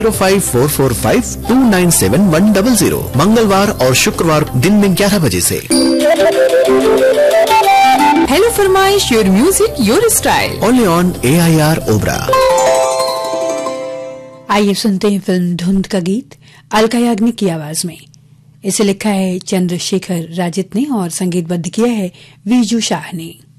05445297 मंगलवार और शुक्रवार दिन में 11 बजे से। हेलो फरमाइश, your music your style, only on AIR Obra. आइए सुनते हैं फिल्म धुंध का गीत अलका याग्निक की आवाज में। इसे लिखा है चंद्रशेखर राजित ने और संगीतबद्ध किया है वीजू शाह ने।